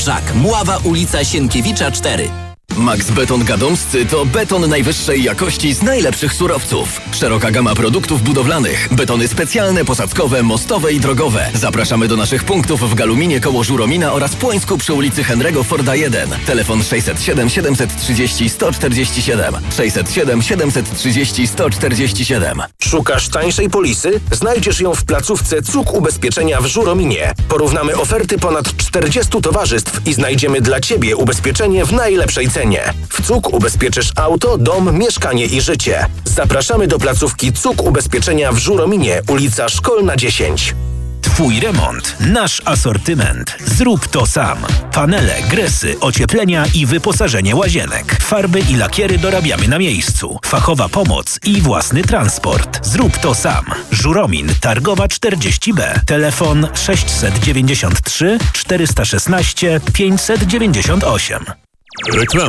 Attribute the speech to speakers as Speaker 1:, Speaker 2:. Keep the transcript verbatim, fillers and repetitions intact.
Speaker 1: Żak, Mława, ulica Sienkiewicza cztery.
Speaker 2: Max Beton Gadomscy to beton najwyższej jakości z najlepszych surowców. Szeroka gama produktów budowlanych. Betony specjalne, posadzkowe, mostowe i drogowe. Zapraszamy do naszych punktów w Galuminie koło Żuromina oraz Płońsku przy ulicy Henry'ego Forda jeden. Telefon sześćset siedem siedemset trzydzieści sto czterdzieści siedem. sześćset siedem siedemset trzydzieści sto czterdzieści siedem.
Speaker 3: Szukasz tańszej polisy? Znajdziesz ją w placówce Cuk Ubezpieczenia w Żurominie. Porównamy oferty ponad czterdziestu towarzystw i znajdziemy dla Ciebie ubezpieczenie w najlepszej cenie. W Cuk ubezpieczysz auto, dom, mieszkanie i życie. Zapraszamy do placówki Cuk Ubezpieczenia w Żurominie, ulica Szkolna dziesięć.
Speaker 4: Twój remont, nasz asortyment. Zrób to sam. Panele, gresy, ocieplenia i wyposażenie łazienek. Farby i lakiery dorabiamy na miejscu. Fachowa pomoc i własny transport. Zrób to sam. Żuromin, Targowa czterdzieści B. Telefon sześćset dziewięćdziesiąt trzy czterysta szesnaście pięćset dziewięćdziesiąt osiem.
Speaker 5: Reklama.